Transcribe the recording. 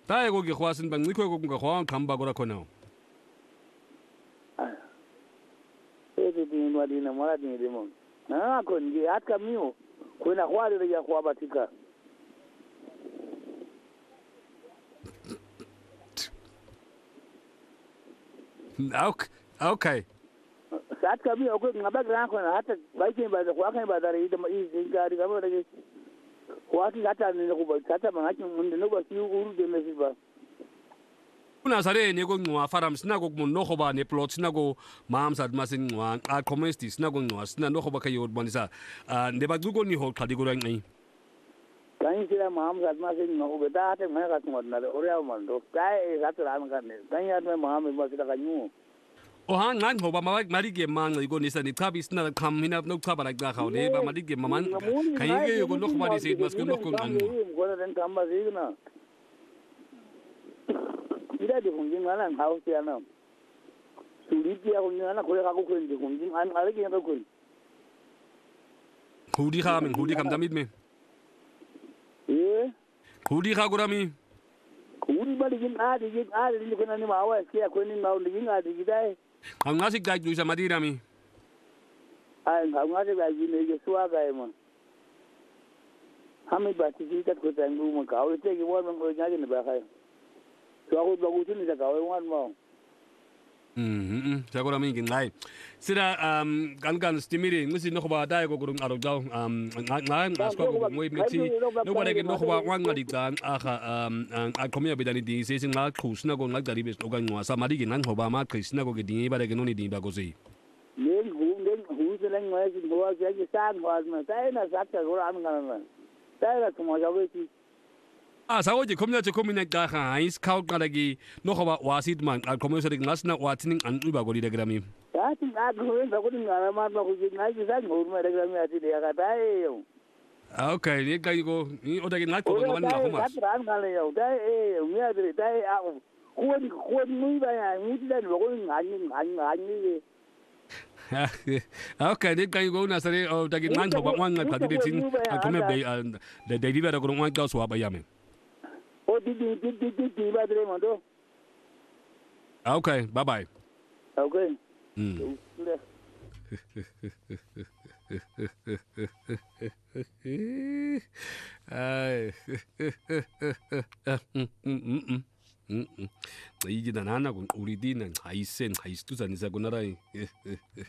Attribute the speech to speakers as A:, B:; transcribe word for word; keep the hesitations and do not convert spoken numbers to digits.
A: Tayo ko gihwasin bang ngikho ko ngahwa khamba ko ra khona.
B: Ese din wadi na mara din demo. Na ko ngi at kamio. Ko na kwa de ya kwa batika.
A: Okay.
B: Saat kami aku ngabak lang ko na hata baikin ba da kwa kan ba da ri da mai gari gaba da ke. Kwa ki hata ne ko ba hata ma hakin mun da no ba si uru de mesi ba.
A: Kuna sare ne ko ngwa faram sina ko mun no ba ne plot sina ko mam sad masin ngwa a community sina ko ngwa sina no ba kayo bonisa. Ne ba dugo ni ho khadi ko rang ai.
B: Kan sila mam sad masin no ba da hata ma ka ngwa na ore au man do. Kai hata ran kan ne. Kan ya me mam ba sila kanyu.
A: O han ngan ho ba ma mari ge man go ni sa ni khabi sna kham hina no kha ba la ga khaw ne ba mari ge maman kan ye go no ba ni se mas ko no ko ngan
B: ko na den kam ba ri na ida de hung jing ala haus ya na suri ji ya hung na ko ka ko ko ndi hung jing an ala ge ko ko
A: hudi kha men hudi kam damit me
B: eh
A: hudi kha gurami
B: hudi ba digin a digin a digin ko na ni ma wa ke ko ni ma digin a digin dai
A: Ang ngasig gaj du sa madira mi.
B: Ay, ang ngasig gaj ne ke suwa ga ma. Hami ba ti ti ko tan bu ma ka o te ki wa ma ko nya ni ba khay. So ko ba ku ti ni sa ka wa wan ma.
A: Mhm. Sa ko rami gin ngai. Sira um kan kan stimiri ngisi no ba dai ko gurung aro daw um ngai ngas ko ko mo ibniti no ba ke no ba wan ngadi dan aha um a komia bedani di se sing la khus na ko ngak dari bes no kan ngwa sa mari gin nan ho ba ma khis na ko ke di ba de ke no ni di ba ko si.
B: Len hu len hu se lang ngai si bo ke ke san wa ma sai na sa ka ko ran kan na. Sai la ko mo ja we ti.
A: Ah, sa oje komnya che komina ga ha is kaut kalagi no ba wasit man al komyo sa ngas na watning an uba ko di de grami.
B: Ya ti ga ko en ko ni ngara ma ma ko ji ngai ji sa ngor ma de grami ati de ga dai yo.
A: Okay, ni kai ko ni oda ke ngat ko ngawan na ko mas.
B: Ka ran kan le yo dai e mi a de dai a ko ni ko ni ba ya ni ti dai ko ngani ngani ngani.
A: Okay, ni kai ko na sare o da ke nan ko ba wan ngat pati de tin al komyo be de de di ba ko wan ka so ba ya me.
B: Oh, di di di di di di ba dre mando.
A: Okay, bye bye.
B: Okay.
A: Mm. Ai. 이 기다 나나 군 우리 디는 하이센 하이스투 산이사 군나라이.